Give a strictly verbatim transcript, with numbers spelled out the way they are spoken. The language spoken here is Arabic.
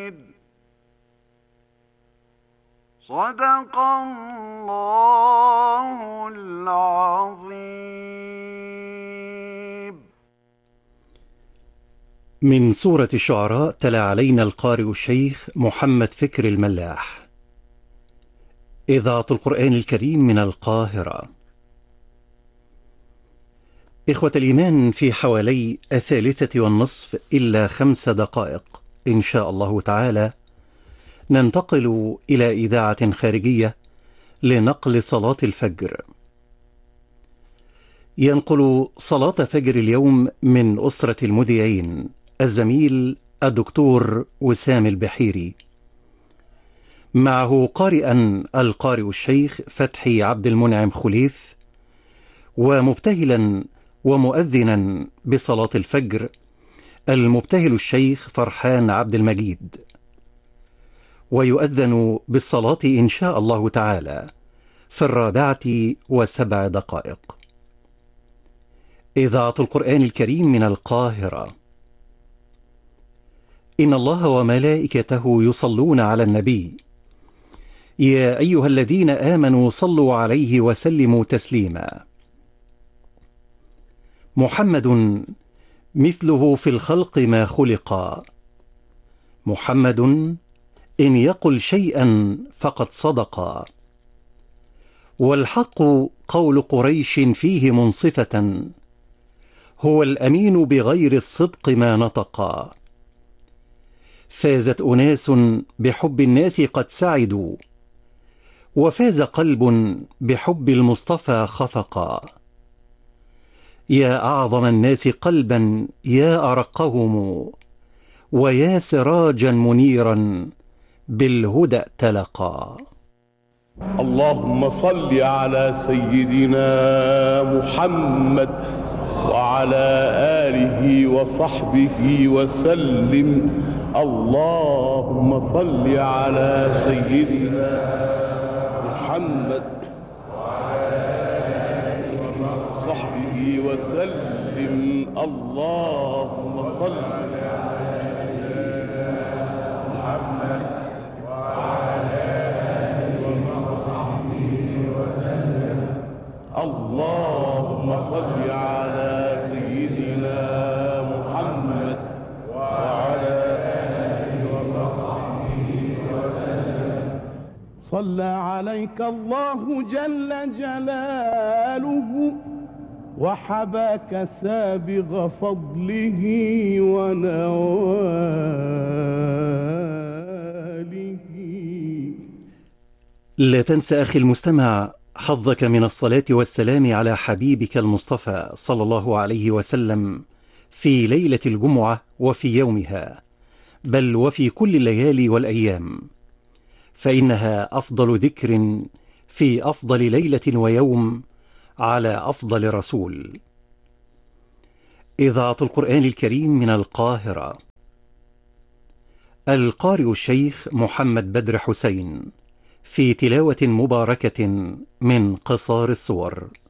صدق الله العظيم. من سورة الشعراء تلا علينا القارئ الشيخ محمد فكر الملاح. إذاعة القرآن الكريم من القاهرة. إخوة الإيمان، في حوالي الثالثة والنصف إلا خمس دقائق إن شاء الله تعالى ننتقل إلى إذاعة خارجية لنقل صلاة الفجر. ينقل صلاة فجر اليوم من أسرة المذيعين الزميل الدكتور وسام البحيري، معه قارئا القارئ الشيخ فتحي عبد المنعم خليف، ومبتهلا ومؤذنا بصلاة الفجر المبتهل الشيخ فرحان عبد المجيد. ويؤذن بالصلاة إن شاء الله تعالى في الرابعة وسبع دقائق. إذاعة القرآن الكريم من القاهرة. إن الله وملائكته يصلون على النبي، يا أيها الذين آمنوا صلوا عليه وسلموا تسليما. محمد مثله في الخلق ما خلق، محمد إن يقل شيئا فقد صدق، والحق قول قريش فيه منصفة، هو الأمين بغير الصدق ما نطقا. فازت أناس بحب الناس قد سعدوا، وفاز قلب بحب المصطفى خفقا. يا أعظم الناس قلبا يا أرقهم، ويا سراجا منيرا بالهدى تلقى. اللهم صل على سيدنا محمد وعلى آله وصحبه وسلم. اللهم صل على سيدنا محمد وعلى آله وصحبه وسلم. اللهم صل على سيدنا محمد وعلى آله وصحبه وسلم. اللهم صل على سيدنا محمد وعلى آله وصحبه وسلم. صلى عليك الله جل جلاله، وحباك سابغ فضله ونواله. لا تنسى أخي المستمع حظك من الصلاة والسلام على حبيبك المصطفى صلى الله عليه وسلم في ليلة الجمعة وفي يومها، بل وفي كل الليالي والأيام، فإنها أفضل ذكر في أفضل ليلة ويوم على أفضل رسول. إذاعة القرآن الكريم من القاهرة. القارئ الشيخ محمد بدر حسين في تلاوة مباركة من قصار الصور.